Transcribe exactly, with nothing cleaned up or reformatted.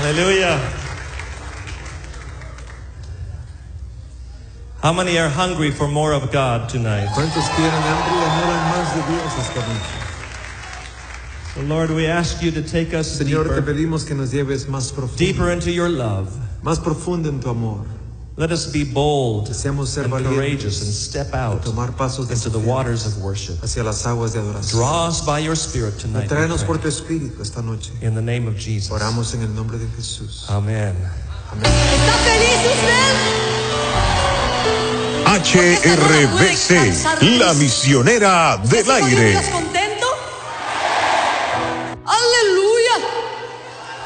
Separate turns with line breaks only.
Hallelujah. How many are hungry for more of God tonight?
¿Cuántos tienen hambre y añoran más de Dios esta noche?
So Lord, we ask you to take us
Señor, te
deeper,
pedimos que nos lleves más profundo,
deeper into your love.
más profundo en tu amor.
Let us be bold
Deseamos ser
and courageous
valientes
and step
y
out
tomar pasos de
into the
confianza
waters of worship.
hacia las aguas de adoración.
Draw us by your Spirit tonight. we
Tráenos por
pray.
tu espíritu esta noche.
In the name of Jesus.
Oramos en el nombre de Jesús.
Amen.
¿Está feliz usted?
H R B C, la misionera del aire.